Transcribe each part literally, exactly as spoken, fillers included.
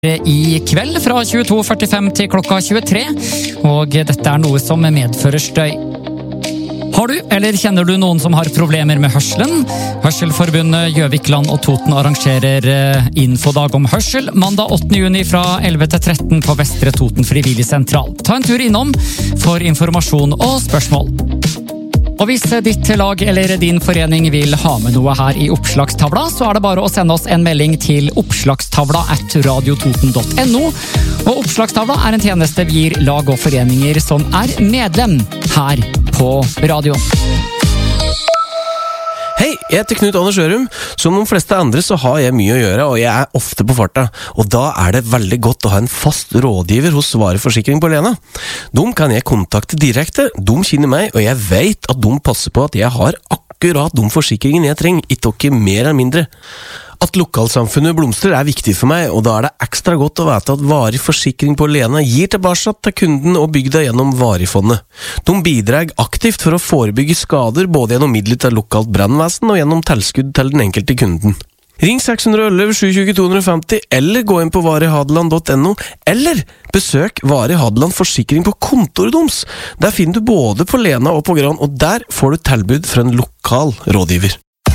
I kveld fra tjueto førtifem til klokka tjuetre, og dette er noe som medfører støy. Har du, eller kjenner du noen som har problemer med hørselen? Hørselforbundet Gjøvikland og Toten arrangerer infodag om hørsel mandag åttende juni fra elleve til tretten på Vestre Toten Frivillig Sentral. Ta en tur innom for informasjon og spørsmål. Og hvis ditt lag eller din forening vil ha med noe her i oppslagstavla, så er det bare å sende oss en melding til oppslagstavla at radiototen punktum no. Og oppslagstavla er en tjeneste vi gir lag og foreninger som er medlem her på radio. Hei, jeg heter Knut Anders Ørum. Som de fleste andre så har jeg mye å gjøre, og jeg er ofte på farta. Og da er det veldig godt å ha en fast rådgiver hos Svare Forsikring på Lena. De kan jeg kontakte direkte, de kjenner meg, og jeg vet at de passer på at jeg har akkurat de forsikringen jeg trenger, ikke mer eller mindre. At lokalsamfunnet blomstrer er viktig for meg, og da er det ekstra godt å vite at Varig Forsikring på Lena gir tilbake til kunden og bygda gjennom Varifondet. De bidrar aktivt for å forebygge skader både gjennom midler til lokalt brannvesen og gjennom tilskudd til den enkelte kunden. Ring seks ett ett, sju to to to fem null, eller gå inn på varihadeland punktum no, eller besøk Vari Hadeland Forsikring på kontoret deres. Der finner du både på Lena og på Gran, og der får du tilbud fra en lokal rådgiver.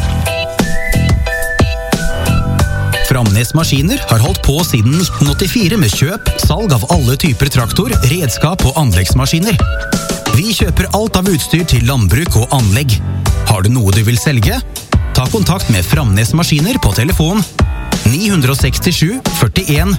Framnes Maskiner har holdt på siden nitten åttifire med kjøp, salg av alle typer traktor, redskap og anleggsmaskiner. Vi kjøper alt av utstyr til landbruk og anlegg. Har du noe du vil selge? Ta kontakt med Framnes Maskiner på telefon ni seks sju, førtien